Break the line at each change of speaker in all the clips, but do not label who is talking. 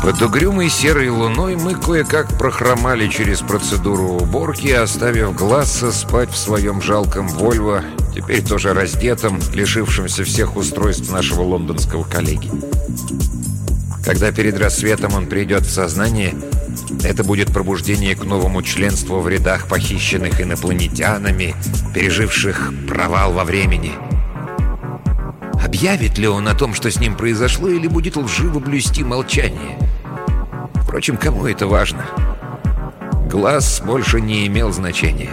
Под угрюмой серой луной мы кое-как прохромали через процедуру уборки, оставив Гласса спать в своем жалком «Вольво», теперь тоже раздетым, лишившимся всех устройств нашего лондонского коллеги. Когда перед рассветом он придет в сознание, это будет пробуждение к новому членству в рядах похищенных инопланетянами, переживших провал во времени. Объявит ли он о том, что с ним произошло, или будет лживо блюсти молчание? Впрочем, кому это важно? Глаз больше не имел значения.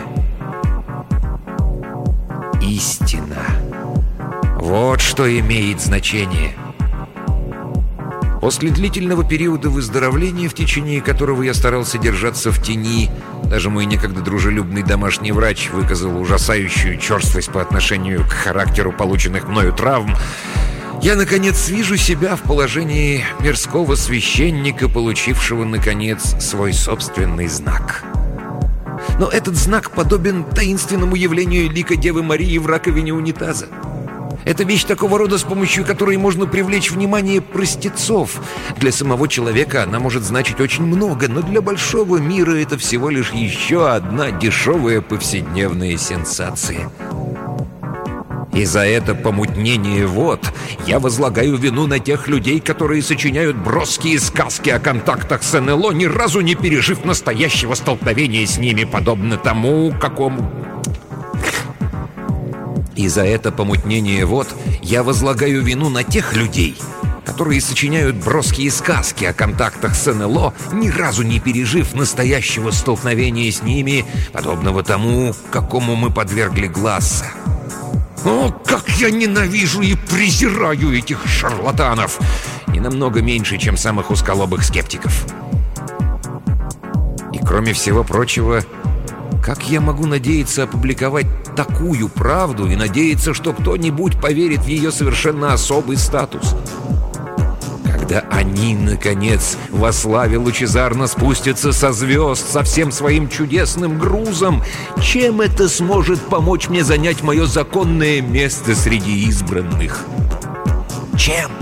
Истина. Вот что имеет значение. После длительного периода выздоровления, в течение которого я старался держаться в тени, даже мой некогда дружелюбный домашний врач выказал ужасающую черствость по отношению к характеру полученных мною травм, я, наконец, вижу себя в положении мирского священника, получившего, наконец, свой собственный знак. Но этот знак подобен таинственному явлению лика Девы Марии в раковине унитаза. Это вещь такого рода, с помощью которой можно привлечь внимание простецов. Для самого человека она может значить очень много, но для большого мира это всего лишь еще одна дешевая повседневная сенсация. И за это помутнение вод я возлагаю вину на тех людей, которые сочиняют броские сказки о контактах с НЛО, ни разу не пережив настоящего столкновения с ними, подобно тому, какому... И за это помутнение вод я возлагаю вину на тех людей, которые сочиняют броские сказки о контактах с НЛО, ни разу не пережив настоящего столкновения с ними, подобного тому, какому мы подвергли Гласса. О, как я ненавижу и презираю этих шарлатанов! Не намного меньше, чем самых узколобых скептиков. И кроме всего прочего, как я могу надеяться опубликовать такую правду и надеяться, что кто-нибудь поверит в ее совершенно особый статус? Когда они, наконец, во славе лучезарно спустятся со звезд со всем своим чудесным грузом, чем это сможет помочь мне занять мое законное место среди избранных? Чем?